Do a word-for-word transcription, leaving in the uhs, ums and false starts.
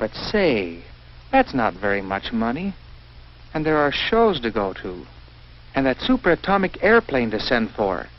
But say, that's not very much money. And there are shows to go to. And that superatomic airplane to send for.